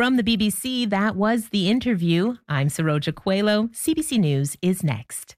From the BBC, that was the interview. I'm Saroja Coelho. CBC News is next.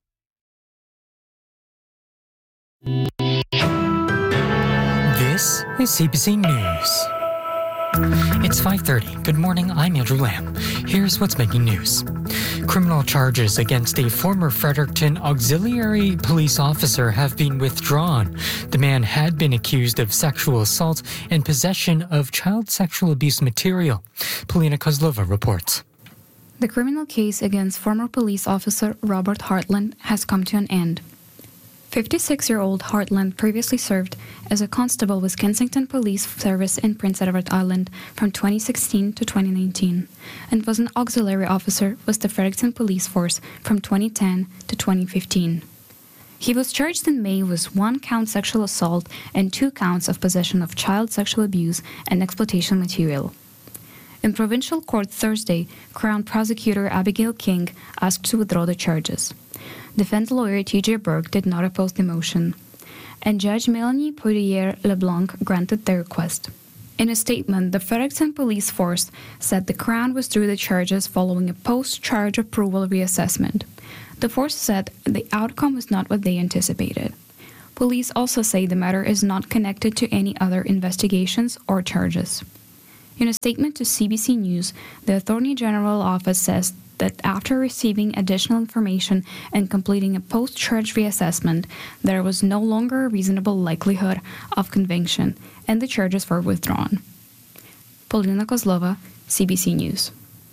This is CBC News. It's 5:30. Good morning, I'm Andrew Lamb. Here's what's making news. Criminal charges against a former Fredericton Auxiliary police officer have been withdrawn. The man had been accused of sexual assault and possession of child sexual abuse material. Polina Kozlova reports. The criminal case against former police officer Robert Hartland has come to an end. 56-year-old Hartland previously served as a constable with Kensington Police Service in Prince Edward Island from 2016 to 2019 and was an auxiliary officer with the Fredericton Police Force from 2010 to 2015. He was charged in May with 1 count sexual assault and 2 counts of possession of child sexual abuse and exploitation material. In provincial court Thursday, Crown Prosecutor Abigail King asked to withdraw the charges. Defense lawyer T.J. Burke did not oppose the motion, and Judge Melanie Poirier LeBlanc granted the request. In a statement, the Fredericton Police Force said the Crown withdrew the charges following a post-charge approval reassessment. The force said the outcome was not what they anticipated. Police also say the matter is not connected to any other investigations or charges. In a statement to CBC News, the Attorney General Office says that after receiving additional information and completing a post-charge reassessment, there was no longer a reasonable likelihood of conviction, and the charges were withdrawn. Polina Kozlova, CBC News.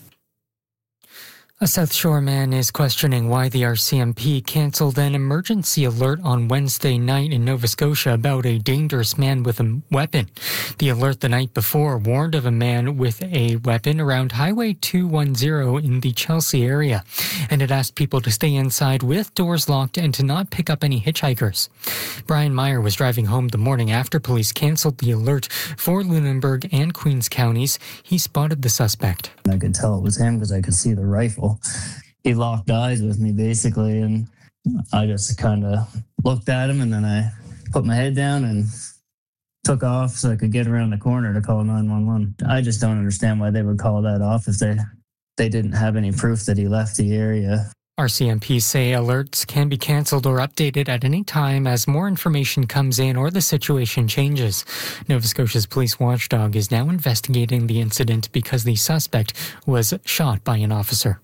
A South Shore man is questioning why the RCMP cancelled an emergency alert on Wednesday night in Nova Scotia about a dangerous man with a weapon. The alert the night before warned of a man with a weapon around Highway 210 in the Chelsea area, and it asked people to stay inside with doors locked and to not pick up any hitchhikers. Brian Meyer was driving home the morning after police cancelled the alert for Lunenburg and Queens counties. He spotted the suspect. I could tell it was him because I could see the rifle. He locked eyes with me basically, and I just kind of looked at him, and then I put my head down and took off so I could get around the corner to call 911. I just don't understand why they would call that off if they didn't have any proof that he left the area. RCMP say alerts can be cancelled or updated at any time as more information comes in or the situation changes. Nova Scotia's police watchdog is now investigating the incident because the suspect was shot by an officer.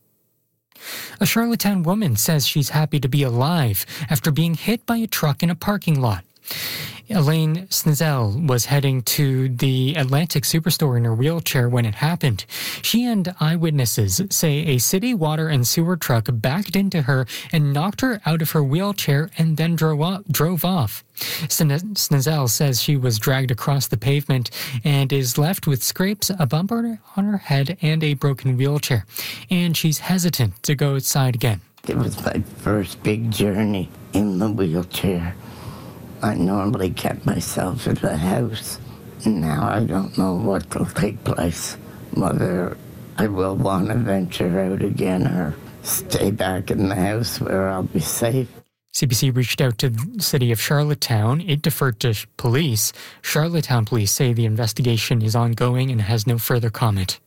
A Charlottetown woman says she's happy to be alive after being hit by a truck in a parking lot. Elaine Snizel was heading to the Atlantic Superstore in her wheelchair when it happened. She and eyewitnesses say a city water and sewer truck backed into her and knocked her out of her wheelchair and then drove off. Snizel says she was dragged across the pavement and is left with scrapes, a bump on her head, and a broken wheelchair. And she's hesitant to go outside again. It was my first big journey in the wheelchair. I normally kept myself in the house. Now I don't know what will take place, whether I will want to venture out again or stay back in the house where I'll be safe. CBC reached out to the city of Charlottetown. It deferred to police. Charlottetown police say the investigation is ongoing and has no further comment.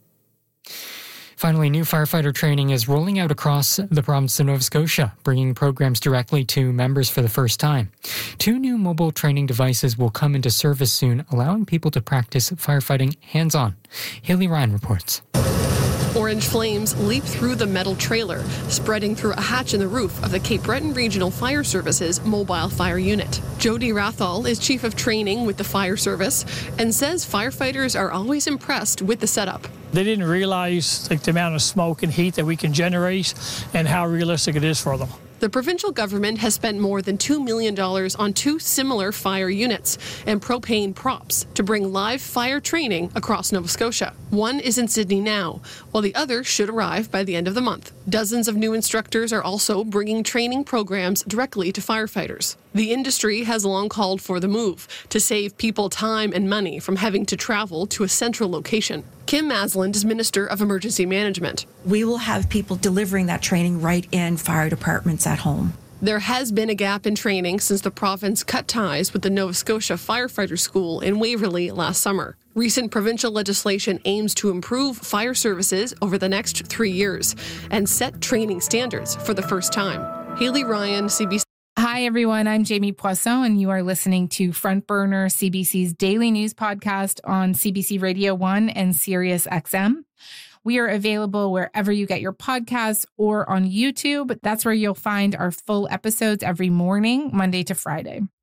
Finally, new firefighter training is rolling out across the province of Nova Scotia, bringing programs directly to members for the first time. 2 new mobile training devices will come into service soon, allowing people to practice firefighting hands-on. Haley Ryan reports. Orange flames leap through the metal trailer, spreading through a hatch in the roof of the Cape Breton Regional Fire Service's mobile fire unit. Jody Rathall is chief of training with the fire service and says firefighters are always impressed with the setup. They didn't realize the amount of smoke and heat that we can generate and how realistic it is for them. The provincial government has spent more than $2 million on 2 similar fire units and propane props to bring live fire training across Nova Scotia. One is in Sydney now, while the other should arrive by the end of the month. Dozens of new instructors are also bringing training programs directly to firefighters. The industry has long called for the move to save people time and money from having to travel to a central location. Kim Masland is Minister of Emergency Management. We will have people delivering that training right in fire departments at home. There has been a gap in training since the province cut ties with the Nova Scotia Firefighter School in Waverley last summer. Recent provincial legislation aims to improve fire services over the next 3 years and set training standards for the first time. Haley Ryan, CBC. Hi, everyone. I'm Jamie Poisson, and you are listening to Front Burner, CBC's daily news podcast on CBC Radio 1 and Sirius XM. We are available wherever you get your podcasts or on YouTube. That's where you'll find our full episodes every morning, Monday to Friday.